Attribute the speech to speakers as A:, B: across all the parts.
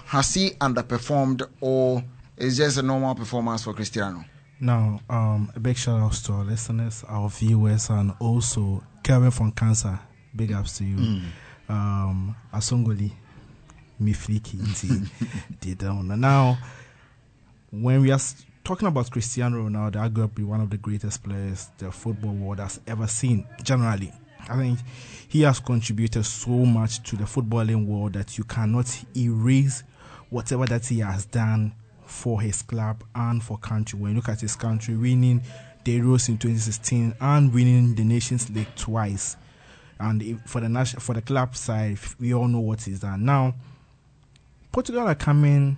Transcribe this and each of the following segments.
A: has he underperformed, or is just a normal performance for Cristiano?
B: Now, a big shout out to our listeners, our viewers, and also Kevin from Cancer. Big ups to you. Asongoli, Mifliki, Now, when we are talking about Cristiano Ronaldo, arguably one of the greatest players the football world has ever seen, generally. I think he has contributed so much to the footballing world that you cannot erase whatever that he has done for his club and for country. When you look at his country, winning the Euros in 2016 and winning the Nations League twice. And for the club side, we all know what he's done. Now, Portugal are coming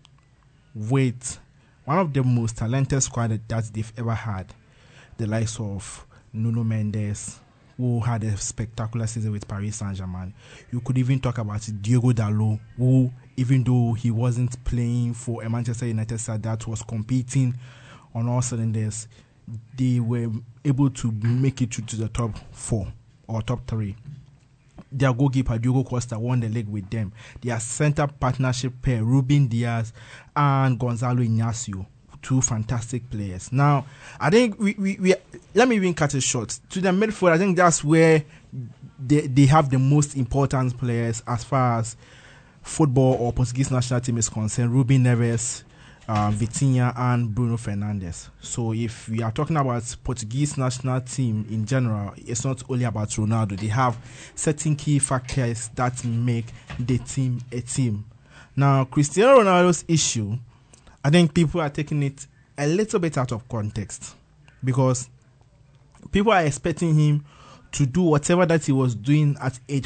B: with one of the most talented squad that they've ever had. The likes of Nuno Mendes, who had a spectacular season with Paris Saint-Germain. You could even talk about Diogo Dalot, who, even though he wasn't playing for a Manchester United side that was competing on all cylinders, they were able to make it to the top 4 or top 3. Their goalkeeper, Diogo Costa, won the league with them. Their center partnership pair, Ruben Diaz and Gonzalo Ignacio, 2 fantastic players. Now, I think we let me even cut it short. To the midfield, I think that's where they have the most important players as far as football or Portuguese national team is concerned. Ruben Neves, Vitinha and Bruno Fernandes. So if we are talking about Portuguese national team in general, it's not only about Ronaldo. They have certain key factors that make the team a team. Now, Cristiano Ronaldo's issue, I think people are taking it a little bit out of context because people are expecting him to do whatever that he was doing at age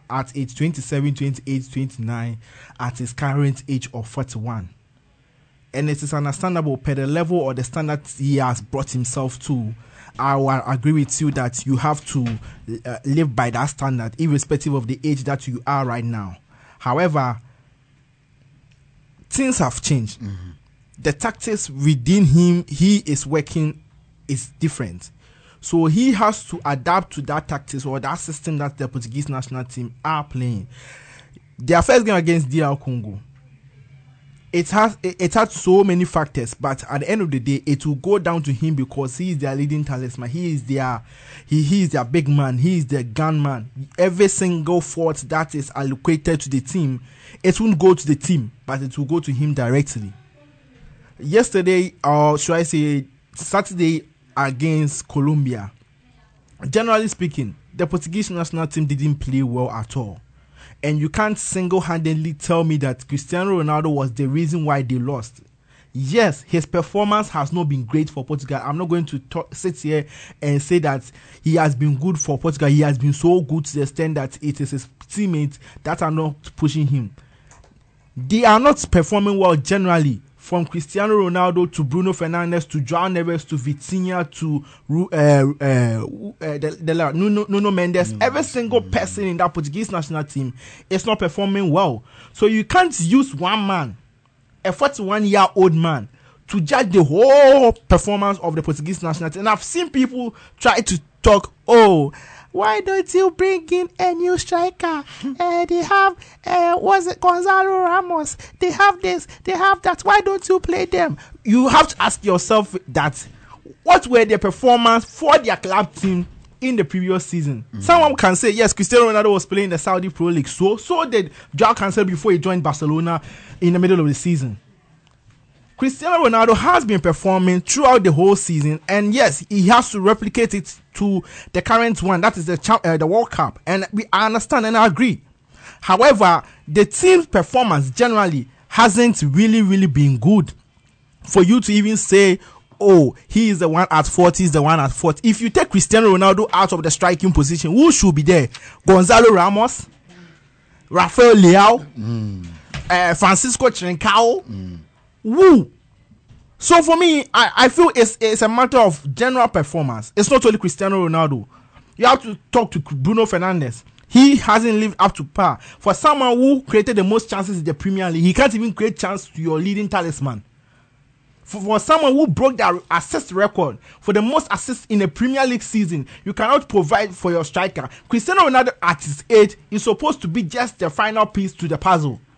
B: 27, 28, 29 at his current age of 41. And it is understandable per the level or the standard he has brought himself to. I will agree with you that you have to live by that standard irrespective of the age that you are right now. However, things have changed. Mm-hmm. The tactics within him he is working is different. So he has to adapt to that tactics or that system that the Portuguese national team are playing. Their first game against DR Congo, it had so many factors, but at the end of the day, it will go down to him because he is their leading talisman. He is their big man. He is their gunman. Every single fault that is allocated to the team, it won't go to the team, but it will go to him directly. Yesterday, or should I say Saturday against Colombia, generally speaking, the Portuguese national team didn't play well at all. And you can't single-handedly tell me that Cristiano Ronaldo was the reason why they lost. Yes, his performance has not been great for Portugal. I'm not going to sit here and say that he has been good for Portugal. He has been so good to the extent that it is his teammates that are not pushing him. They are not performing well generally. From Cristiano Ronaldo to Bruno Fernandes to João Neves to Vitinha to Nuno Mendes, every single person in that Portuguese national team is not performing well. So you can't use one man, a 41-year-old man, to judge the whole performance of the Portuguese national team. And I've seen people try to talk, why don't you bring in a new striker? They have, Gonzalo Ramos. They have this, they have that. Why don't you play them? You have to ask yourself that, what were their performance for their club team in the previous season? Mm-hmm. Someone can say, yes, Cristiano Ronaldo was playing the Saudi Pro League. So did João Cancelo before he joined Barcelona in the middle of the season. Cristiano Ronaldo has been performing throughout the whole season, and yes, he has to replicate it to the current one, that is the World Cup, and I understand and I agree. However, the team's performance generally hasn't really been good for you to even say, he is the one at 40, he's the one at 40. If you take Cristiano Ronaldo out of the striking position, who should be there? Gonzalo Ramos, Rafael Leao, Francisco Trincao. Woo! So for me, I feel it's a matter of general performance. It's not only Cristiano Ronaldo. You have to talk to Bruno Fernandes. He hasn't lived up to par. For someone who created the most chances in the Premier League, he can't even create chance to your leading talisman. For someone who broke the assist record for the most assists in a Premier League season, you cannot provide for your striker. Cristiano Ronaldo at his age is supposed to be just the final piece to the puzzle.